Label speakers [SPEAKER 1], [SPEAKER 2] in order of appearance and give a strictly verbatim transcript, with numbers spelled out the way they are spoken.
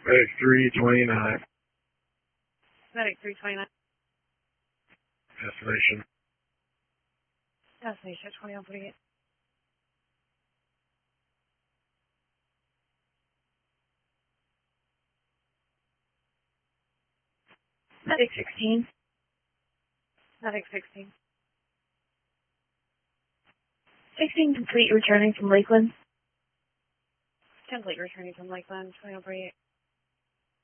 [SPEAKER 1] Medic three twenty-nine.
[SPEAKER 2] Medic three twenty-nine.
[SPEAKER 1] Destination.
[SPEAKER 2] Destination twenty-one forty-eight. Medic sixteen. Medic sixteen. sixteen complete returning from Lakeland. Complete returning from Lakeland, twenty-one forty-eight.